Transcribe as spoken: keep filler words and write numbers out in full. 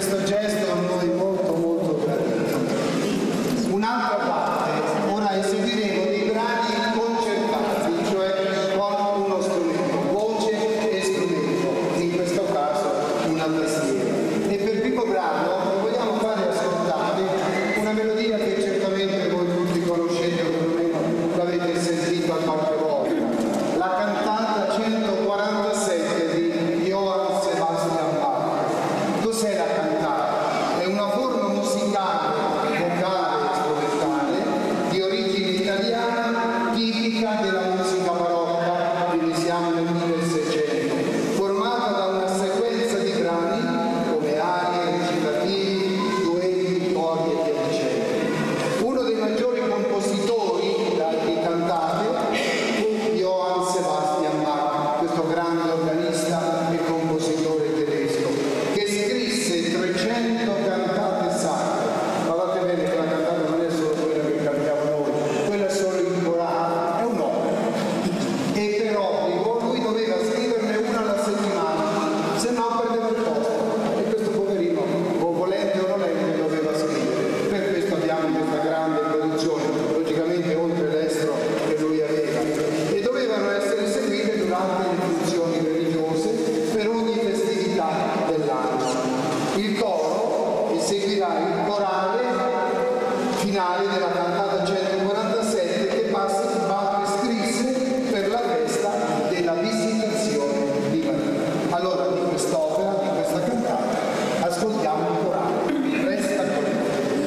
questo gesto a noi molto molto gradito. Un'altra parte, ora eseguiremo dei brani concertati, cioè con uno strumento, voce e strumento, in questo caso una tastiera. E per il primo brano vi vogliamo fare ascoltare una melodia che certamente voi tutti conoscete o perlomeno l'avete sentita qualche volta, la cantata centoquarantasette di Johann Sebastian Bach. Cos'è la cantata? È una forma musicale, vocale e strumentale di origine italiana tipica della musica barocca, quindi siamo nel milleseicento, formata da una sequenza di brani come arie, recitativi, duetti, cori e via dicendo. Uno dei maggiori compositori di cantate fu Johann Sebastian Bach, questo grande organista e compositore tedesco, che scrisse trecento cantate sacre. Guardate bene che la cantata non è solo quella che cantiamo noi, quella è solo il corale, è un'opera. E però lui doveva scriverne una alla settimana, se no perdeva il posto. E questo poverino, o volente o nolente, doveva scrivere. Per questo abbiamo questa grande produzione, logicamente oltre l'estro che lui aveva. E dovevano essere eseguite durante le funzioni religiose per ogni festività dell'anno. Il coro eseguirà il corale finale della cantata centoquarantasette che Bach scrisse per la festa della visitazione di Maria. Allora di quest'opera